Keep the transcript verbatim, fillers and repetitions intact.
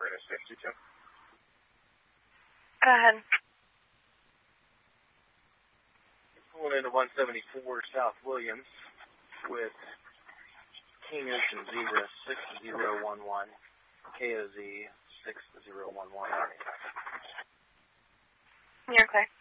Marina six two two. Go ahead. Pulling into one seventy-four South Williams with King Ocean Zebra six zero one one, K O Z six zero one one. You're clear.